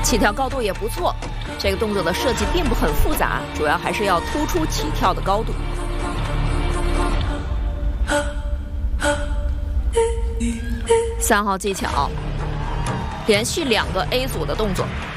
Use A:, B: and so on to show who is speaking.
A: 起跳高度也不错。这个动作的设计并不很复杂，主要还是要突出起跳的高度。3号技巧，连续2个 A 组的动作。